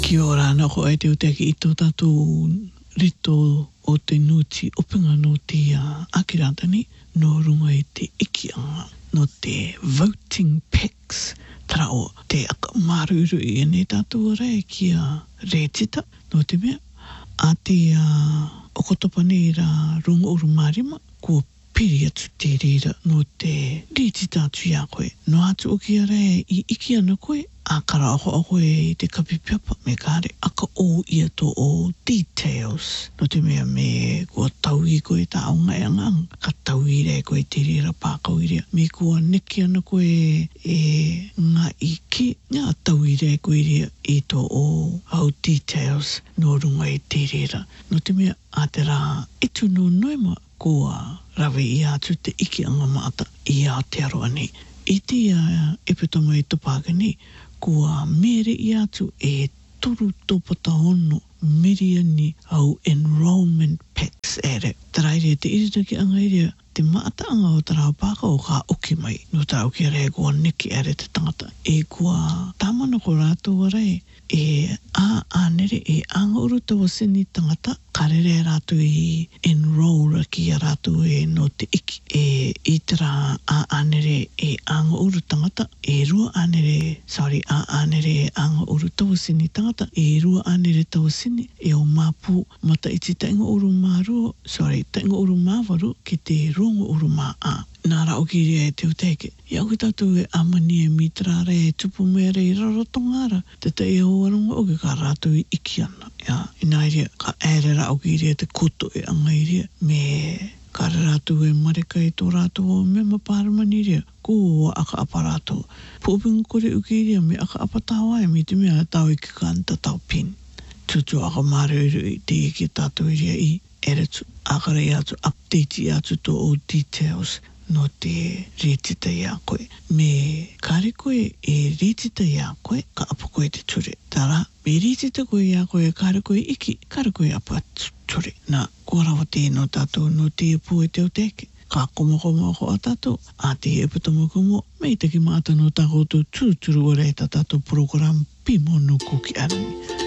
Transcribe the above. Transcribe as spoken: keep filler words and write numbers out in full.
Kia ora na ko e te uteki i tō tātou rito o te nuti openga no te uh, akiratani no runga i te ikianga no te voting packs tara o te aka maruru i ene tātou ora e kia rētita no te mea a te uh, okotopane i ra runga uru marima kua piri atu te rira no te rētita atu ia koe no atu o kia re i iki ana koe a kara ako ako e te kapipiapa me kare aka o ia to o details no te mea me kua tau i koe ta au ngai angang ka tau i re koe te rira pākau i rea me kua neki ana koe e ngā iki ngā tau i re koe rea i to o au details no runga i te rira no te mea a te rā etu no noema kua rawe i atu te iki anga maata i Aotearoa nei i te uh, epitoma i Topākani kua mere i atu e toru tōpata ono miriani au enrollment packs ere. Taraire te iritaki anga iria te maata anga o tarau pāka o ka oki mai. No tarau ki ere kua neki ere te tangata. E kua tamana ko rātou arai e a anere e anga uru tawa sini tangata karere rātou i enroll ki a rātou e no te iki. E i tera a anere e anga uru tangata e rua anere, sorry, a anere e anga uru tawa sini tangata e rua anere tawa sini e o māpū mata i te tainga uru māru, sorry, tainga uru māwaru ki te rongo uru mā a. Nā rao ki rea e te uteke. I au ki tātou e amani e mitra re e tupu mea re i rarotongara. Te te e hoaronga o ke ka rātou i iki ana. Ia, i nā rea ka ere rao ki rea te koto e anga i rea. Me ka rātou e mareka i tō rātou o me mapāramani rea. Ko o aka apa rātou. Pōpinga kore uki rea me aka apa tāwa e me te mea tau i ki kanta tau pin. Tutu aka māreuru i te iki tātou i rea i eretu. Aka rei atu update i atu tō o details. No te rētita i a koe. Me kare koe e rētita i a koe, ka apa koe te ture. Tara, me rētita koe i a koe, kare koe iki, kare koe apa ture. Nā, kua rawa te no tātou no te pū e te o teke. Ka koma koma ko a tātou, a te e putama kumo, mei te ki māta no tākou tū tūturu o reita tātou program Pimono Kuki Arani.